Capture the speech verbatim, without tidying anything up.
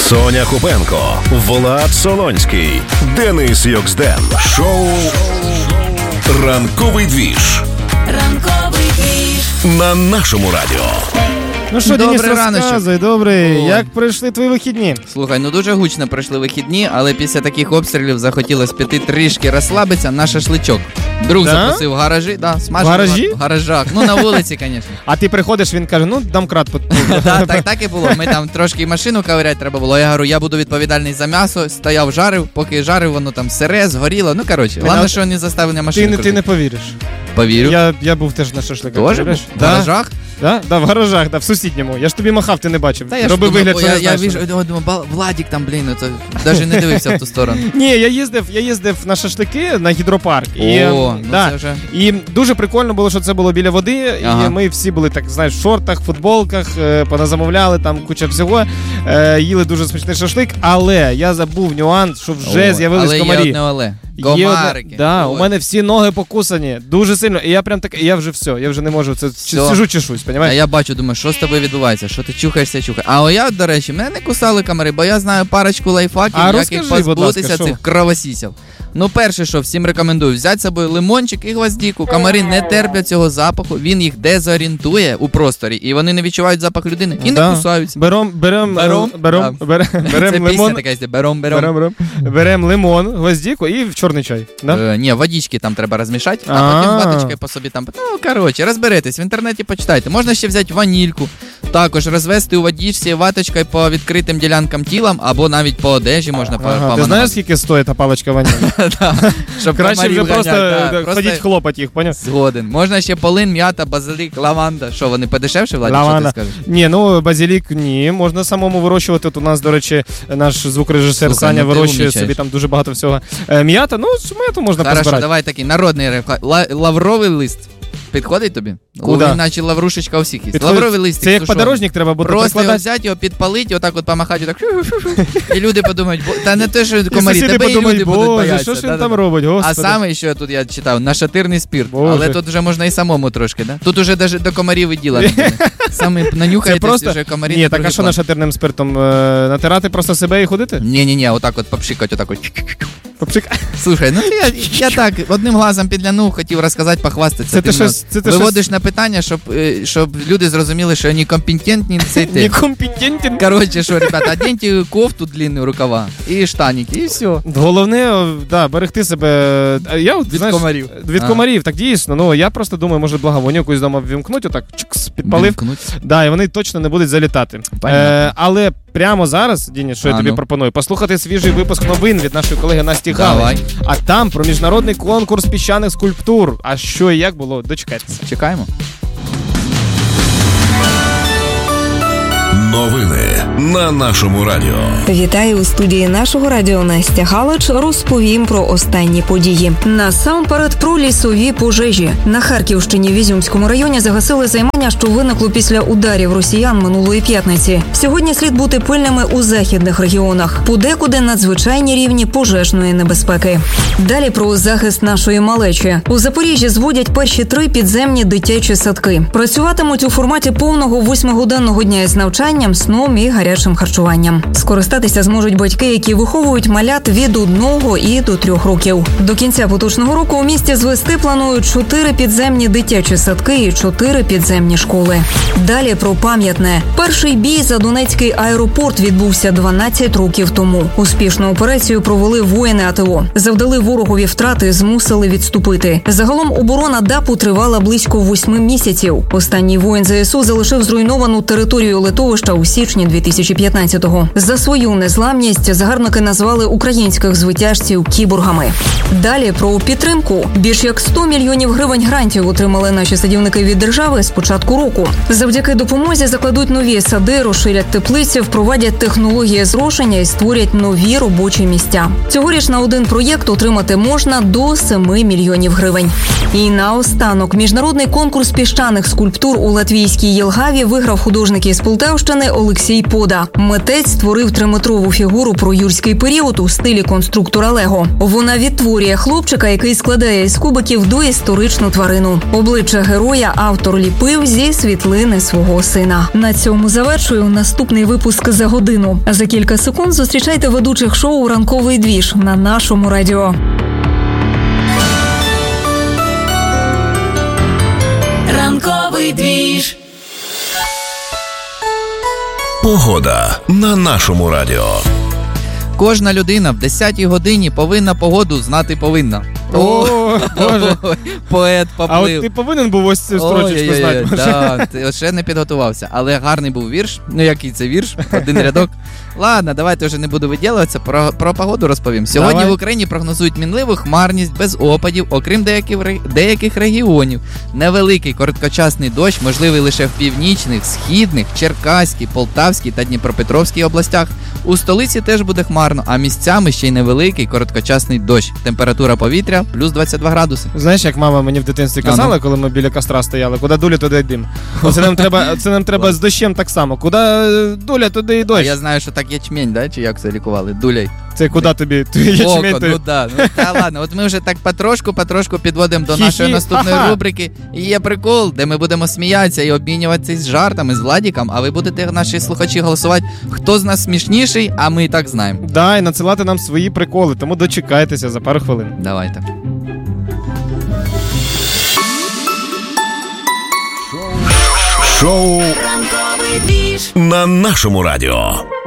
Соня Купенко, Влад Солонський, Денис Йоксден. Шоу «Ранковий двіж». Ранковий двіж. На нашому радіо. Ну що, Денис, розказуй, добрий, як пройшли твої вихідні? Слухай, ну дуже гучно пройшли вихідні, але після таких обстрілів захотілося піти трішки розслабитися на шашличок. Друг да? запросив в гаражі, да, смажив в гаражі? В гаражах, ну на вулиці, звісно. А ти приходиш, він каже, ну домкрат. Так, так, так і було, ми там трошки машину ковиряти треба було, я говорю, я буду відповідальний за м'ясо, стояв, жарив, поки жарив, воно там сире, згоріло, ну коротше, головне, що не заставив на машину. Ти, ти не повіриш. Повірю. Я, я був теж на шашликах. Тоже? В да? гаражах? Да? Да, в гаражах, да, в сусідньому. Я ж тобі махав, ти не бачив. Та Робив вигляд, що я, не знаєш. Я віж, думав, Владик там, блін, це навіть не дивився в ту сторону. Ні, я їздив, я їздив на шашлики на гідропарк. І, О, ну да, це вже... і дуже прикольно було, що це було біля води, ага. І ми всі були, так, знаєш, в шортах, футболках, поназамовляли, там куча всього, е, їли дуже смачний шашлик, але я забув нюанс, що вже О, з'явились комарі. Але є одне але. Комарики. Да, у мене всі ноги покусані, дуже сильно, і я прям так, я вже все, я вже не можу, це все. Сижу, чешусь, понімаєш? А я бачу, думаю, що з тобою відбувається, що ти чухаєшся, чухаєш. А я, до речі, мене не кусали комари, бо я знаю парочку лайфхаків, а як їх позбутися цих кровосісів. Ну, перше, що всім рекомендую, взяти з собою лимончик і гвоздіку. Комарі не терплять цього запаху, він їх дезорієнтує у просторі, і вони не відчувають запах людини і да. не кусаються. Берем, берем, берем, берем, да. берем, берем це лимон. Це пісня така, берем, берем. Берем, берем. Берем лимон, гвоздіку і в чорний чай. Да? Е, ні, водички там треба розмішати, а, а потім ваточкою по собі там. Ну, коротше, розберетесь, в інтернеті почитайте. Можна ще взяти ванільку, також розвести у водичці ваточкою по відкритим ділянкам тіла, або навіть по одежі можна ага, поманати. Ти знаєш, скільки стоїть та паличка ванілі? Щоб краще вже просто да, ходіть хлопати їх, поняв? Згоден. Можна ще полин, м'ята, базилік, лаванда. Що, вони подешевше, Владі, що ти скажеш? Ні, ну базилік ні. Можна самому вирощувати. От у нас, до речі, наш звукорежисер Слухай, Саня ну, вирощує собі там дуже багато всього. Е, м'ята, ну, м'яту можна Хорошо, позбирати. давай такий народний рефлек. Лавровий лист. Підходить тобі? Куда? Іначе лаврушечка у всіх є. Підходить. Лавровий листик. Це як подорожник треба буде просто прикладати. Просто взяти його, підпалити, отак от помахати, отак. І люди подумають, та не те, що комарі, тебе і люди будуть боятися. Що ж він там робить, господи. А саме, що тут я читав, нашатирний спирт. Боже. Але тут вже можна і самому трошки, да? Тут уже навіть до комарів і діла не буде. Саме нанюхаєтесь вже комарі. Ні, так а що нашатирним спиртом? Натирати просто себе і ходити? Ні-ні-ні, отак от попшикати, отак от. Попшик... Слухай, ну я, я так одним глазом підглянув, хотів розказати, похвастатися. Це ти щось, це ти виводиш щось... на питання, щоб, щоб люди зрозуміли, що вони компетентні. Некомпетентні. Коротше, що, ребята, одіньте кофту длинну, рукава і штаніки, і все. Головне, да, берегти себе. Я, от, від знаєш, комарів. Від а. комарів, так дійсно. Ну, я просто думаю, може благовоню якусь дома ввімкнуть, отак чукс, підпалив. Вімкнуть. Да, і вони точно не будуть залітати. Е, але прямо зараз, Дініс, що а, я тобі ну. пропоную, послухати свіжий випуск новин від нашої колеги Насті Галич. А там про міжнародний конкурс піщаних скульптур. А що і як було, дочекайтеся. Чекаємо. Новини на нашому радіо. Вітаю у студії нашого радіо Настя Галич. Розповім про останні події. Насамперед про лісові пожежі. На Харківщині в Ізюмському районі загасили займання, що виникло після ударів росіян минулої п'ятниці. Сьогодні слід бути пильними у західних регіонах. Подекуди надзвичайні рівні пожежної небезпеки. Далі про захист нашої малечі. У Запоріжжі зводять перші три підземні дитячі садки. Працюватимуть у форматі повного восьмигодинного дня із навчанням, сном і гарячим харчуванням. Скористатися зможуть батьки, які виховують малят від одного і до трьох років. До кінця поточного року у місті звести планують чотири підземні дитячі садки і чотири підземні школи. Далі про пам'ятне. Перший бій за Донецький аеропорт відбувся дванадцять років тому. Успішну операцію провели воїни АТО. Завдали ворогові втрати, змусили відступити. Загалом оборона ДАПу тривала близько восьми місяців. Останній воїн ЗСУ залишив зруйновану територію литовища у січні дві тисячі п'ятнадцятого. За свою незламність загарбники назвали українських звитяжців кіборгами. Далі про підтримку. Більш як сто мільйонів гривень грантів отримали наші садівники від держави з початку року. Завдяки допомозі закладуть нові сади, розширять теплиці, впровадять технології зрошення і створять нові робочі місця. Цьогоріч на один проєкт отримати можна до семи мільйонів гривень. І наостанок міжнародний конкурс піщаних скульптур у латвійській Єлгаві виграв художник із Полтавщини Тернопільщини Олексій Пода. Митець створив триметрову фігуру про юрський період у стилі конструктора Лего. Вона відтворює хлопчика, який складає із кубиків доісторичну тварину. Обличчя героя автор ліпив зі світлини свого сина. На цьому завершую наступний випуск «За годину». За кілька секунд зустрічайте ведучих шоу «Ранковий двіж» на нашому радіо. Ранковий двіж. Погода на нашому радіо. Кожна людина в десятій годині повинна погоду знати повинна. О, Боже. Поет поплив. А от ти повинен був ось цю строчечку знати. Да, ти ще не підготувався. Але гарний був вірш. Ну, який це вірш? Один рядок. Ладно, давайте вже не буду виділюватися. Про, про погоду розповім. Сьогодні Давай. в Україні прогнозують мінливу хмарність, без опадів, окрім деяких, деяких регіонів. Невеликий короткочасний дощ, можливий лише в північних, східних, Черкаській, Полтавській та Дніпропетровській областях. У столиці теж буде хмарно, а місцями ще й невеликий короткочасний дощ. Температура повітря плюс двадцять два градуси. Знаєш, як мама мені в дитинстві казала, а, ну. коли ми біля костра стояли, куди дуля, туди й дим. Це нам треба, це нам треба з дощем так само. Куди дуля, туди й дощ. А я знаю, що так ячмень, да? Чи як це лікували? Дуляй. Це куди тобі? Ячмень? Око, ну да. Ну, та ладно, от ми вже так потрошку-потрошку підводимо до Хі-хі. нашої наступної Ага. рубрики. І є прикол, де ми будемо сміятися і обмінюватися з жартами, з Владіком, а ви будете, наші слухачі, голосувати, хто з нас смішніший, а ми і так знаємо. Да, і надсилати нам свої приколи, тому дочекайтеся за пару хвилин. Давайте. Шоу Ранковий двіж. на нашому радіо.